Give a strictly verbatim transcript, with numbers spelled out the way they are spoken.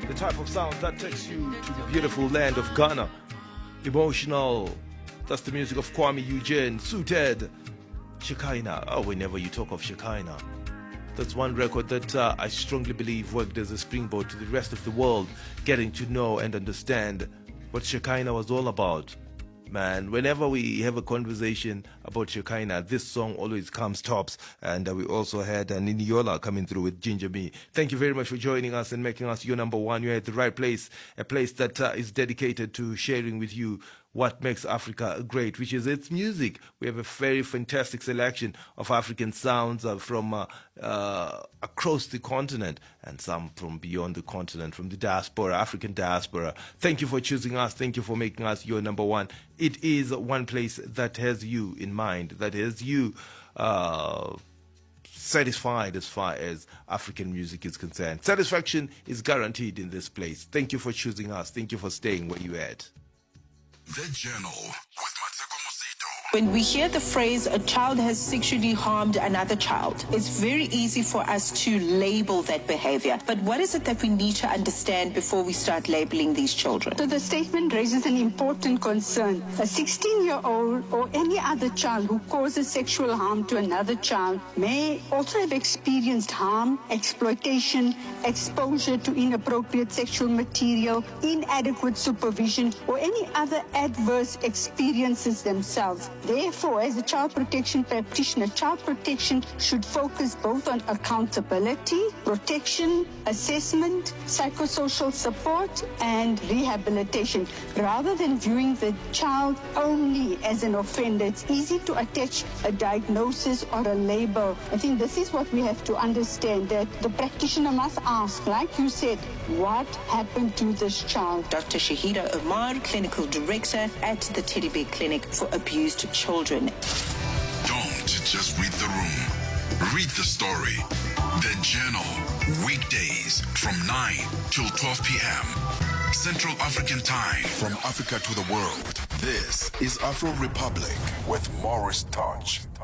The type of sound that takes you to the beautiful land of Ghana. Emotional. That's the music of Kwame Eugene. Suited. Shekinah. Oh, whenever you talk of Shekinah, that's one record that uh, I strongly believe worked as a springboard to the rest of the world getting to know and understand what Shekinah was all about. Man, whenever we have a conversation about Shekinah, this song always comes tops. And uh, we also had uh, Nini Yola coming through with Ginger Me. Thank you very much for joining us and making us your number one. You're at the right place, a place that uh, is dedicated to sharing with you what makes Africa great, which is its music. We have a very fantastic selection of African sounds uh, from uh, uh, across the continent and some from beyond the continent, from the diaspora, African diaspora. Thank you for choosing us. Thank you for making us your number one. It is one place that has you in mind, that has you uh, satisfied as far as African music is concerned. Satisfaction is guaranteed in this place. Thank you for choosing us. Thank you for staying where you're at. The Journal with Mateko Mosito. When we hear the phrase, a child has sexually harmed another child, it's very easy for us to label that behavior. But what is it that we need to understand before we start labeling these children? So the statement raises an important concern. A sixteen-year-old or any other child who causes sexual harm to another child may also have experienced harm, exploitation, exposure to inappropriate sexual material, inadequate supervision, or any other adverse experiences themselves. Therefore, as a child protection practitioner, child protection should focus both on accountability, protection, assessment, psychosocial support, and rehabilitation. Rather than viewing the child only as an offender, it's easy to attach a diagnosis or a label. I think this is what we have to understand, that the practitioner must ask, like you said, what happened to this child? Doctor Shahida Omar, Clinical Director at the Teddy Bear Clinic for Abused Children. Don't just read the room. Read the story. The Journal. Weekdays from nine till twelve p.m. Central African Time. From Africa to the world. This is Afro Republic with Morris Touch.